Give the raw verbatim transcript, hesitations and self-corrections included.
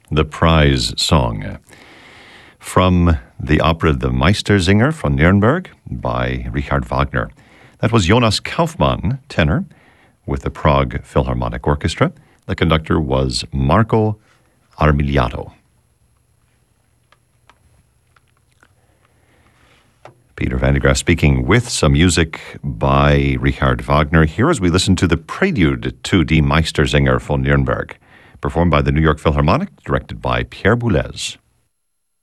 The Prize Song. From the opera The Meistersinger von Nuremberg by Richard Wagner. That was Jonas Kaufmann, tenor, with the Prague Philharmonic Orchestra. The conductor was Marco Armigliato. Peter van der Graaf speaking with some music by Richard Wagner here as we listen to the prelude to Die Meistersinger von Nuremberg, performed by the New York Philharmonic, directed by Pierre Boulez.